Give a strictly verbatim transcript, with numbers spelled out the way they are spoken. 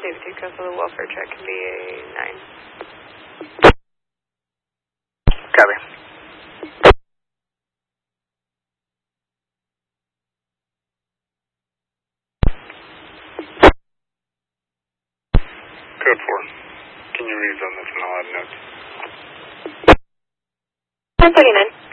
safety code for the welfare check can be a nine. Copy. Code four. Can you rezone this and I'll add notes? ten thirty-nine.